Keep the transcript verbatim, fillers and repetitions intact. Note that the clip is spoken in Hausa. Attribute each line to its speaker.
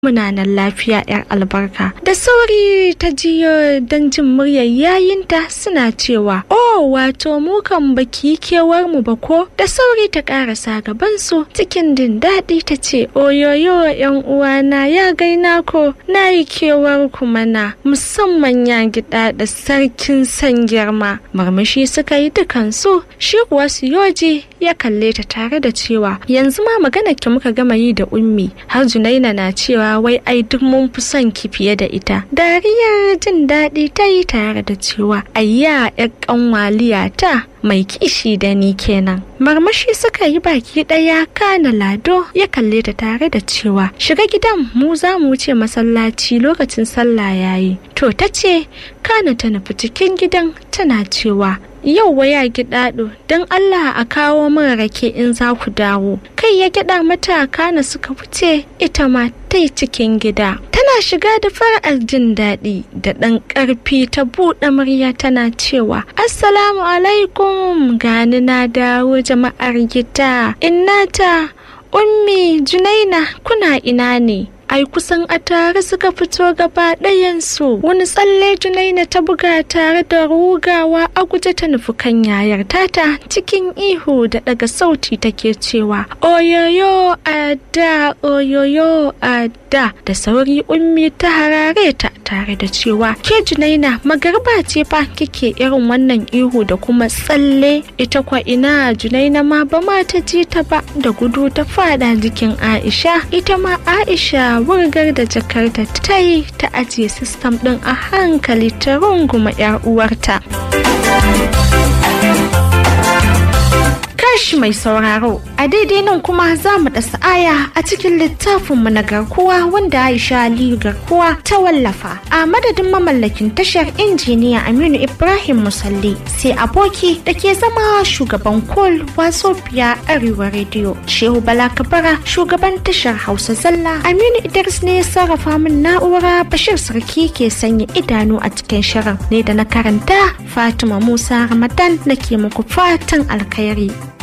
Speaker 1: muna nan lafiya yar albarka. Da sauri ta jiyo don jin muryar yayinta suna cewa, "Oh, wato mu kan baki kewar mu ba ko?" Da sauri ta karasa gaban su cikin jin daɗi ta ce, "Oyoyo yan uwana ya gaina ko, nayi kewar ku mana, musamman ya gida da sarkin san girma." Murmushi suka yi dukansu, shi kuwa Siyoji ya kalle ta tare da cewa, "Yanzu ma maganar ki muka gama yi da Ummi, har Junaina na cewa wai ai duk mun fi son ki fiye da ita." Dariyar jin daɗi ta yi tare da cewa, "Ayya ƴar ƙanwaliya ta mai kishi da ni kenan." Marmashi suka yi baki ɗaya, kana Lado ya kalle ta tare da cewa, "Shiga gidan, mu za mu wuce masallaci, lokacin sallah yayi." To ta ce, kana ta nufi cikin gidan tana cewa, "Yau waya gidaɗo, don Allah a kawo min rake in za ku dawo." Kai ya gyaɗa mata, kana suka wuce, ita ma ta yi cikin gida. Tana shiga da fara'ar jin daɗi da ɗan ƙarfi ta buɗe murya tana cewa, "Assalamu alaikum, gani na dawo jama'ar gida. Innata, Ummi, Junaina, kuna ina ne?" Ai kusan a tare suka fito gaba ɗayansu. Wani tsalle Junaina ta buga tare da rugawa a guje ta nufi kan yayar tata, cikin ihu da daga sauti take cewa, "Oyoyo Ada, oyoyo Ada." Da sauri Ummi ta harare ta tare da cewa, "Ke Junaina, magarba ce fa kike irin wannan ihu da kuma tsalle?" Ita kwa ina Junaina ma ba ma ta ji ta ba, da gudu ta fada jikin Aisha. Ita ma Aisha wurgar da jakarta ta yi ta ajiye sistem ɗin a hankali ta runguma 'yar uwarta. Kashi mai sauraro, a daidai nan kuma za mu dasa aya a cikin littafinmu na Garkuwa wanda Aisha Aliyu Garkuwa ta wallafa. A madadin mamallakin tashar injiniya Aminu Ibrahim Musalli, sai aboki da ke zama shugaban Kol Wasofiya Arewa Radio, Shehu Bala Kabara shugaban tashar Hausa Zalla, Aminu Idris ne ya sarrafa min na'ura, Bashir Sarki ke sanya idanu a cikin shirin. Ne da na karanta, Fatima Musa Ramadan nake muku fatan alkhairi.